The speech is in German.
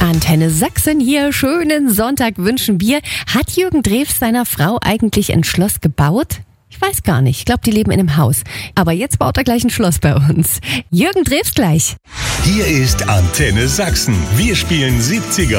Antenne Sachsen hier, schönen Sonntag wünschen wir. Hat Jürgen Drews seiner Frau eigentlich ein Schloss gebaut? Ich weiß gar nicht, ich glaube, die leben in einem Haus. Aber jetzt baut er gleich ein Schloss bei uns. Jürgen Drews gleich. Hier ist Antenne Sachsen. Wir spielen 70er.